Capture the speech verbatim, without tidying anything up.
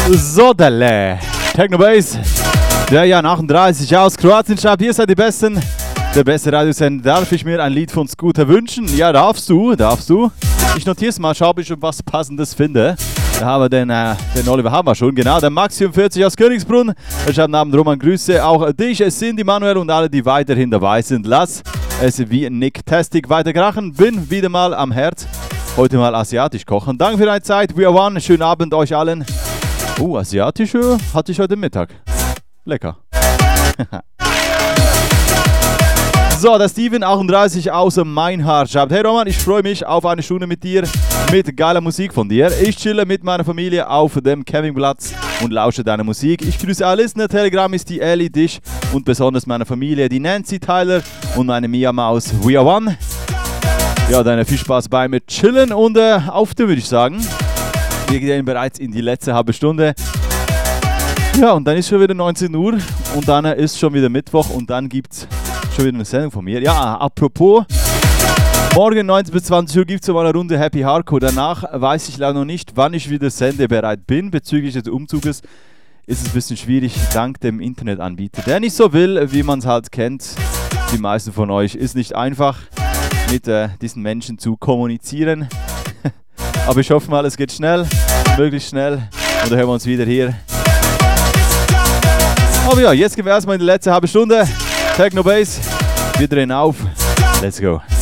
So, Delle. Technobase. Der Jahr achtunddreißig aus Kroatien schreibt, ihr seid die Besten. Der beste Radiosender. Darf ich mir ein Lied von Scooter wünschen? Ja, darfst du, darfst du. Ich notiere es mal, schau, ob ich schon was Passendes finde. Da haben wir den, äh, den Oliver haben wir schon, genau. Der Max vierundvierzig aus Königsbrunn. Er schreibt Abend Roman, Grüße auch dich, es sind die Manuel und alle, die weiterhin dabei sind. Lass es wie Nick Tastic weiter krachen. Bin wieder mal am Herd. Heute mal asiatisch kochen. Danke für deine Zeit. We are one. Schönen Abend euch allen. Oh, asiatische hatte ich heute Mittag. Lecker. So, der Steven achtunddreißig aus Meinhard schreibt: Hey Roman, ich freue mich auf eine Stunde mit dir, mit geiler Musik von dir. Ich chille mit meiner Familie auf dem Campingplatz und lausche deiner Musik. Ich grüße alle Listener. Telegram ist die Ellie, dich und besonders meine Familie, die Nancy, Tyler und meine Mia Maus. We are one. Ja, dann viel Spaß beim Chillen und äh, auf würde ich sagen. Wir gehen bereits in die letzte halbe Stunde. Ja, und dann ist schon wieder neunzehn Uhr und dann ist schon wieder Mittwoch und dann gibt es schon wieder eine Sendung von mir. Ja, apropos, morgen neunzehn bis zwanzig Uhr gibt es mal eine Runde Happy Hardcore. Danach weiß ich leider noch nicht, wann ich wieder sendebereit bin. Bezüglich des Umzuges ist es ein bisschen schwierig, dank dem Internetanbieter, der nicht so will, wie man es halt kennt. Die meisten von euch ist nicht einfach, mit äh, diesen Menschen zu kommunizieren. Aber ich hoffe mal, es geht schnell, möglichst schnell. Und dann hören wir uns wieder hier. Aber ja, jetzt gehen wir erstmal in die letzte halbe Stunde. Technobase, wir drehen auf. Let's go.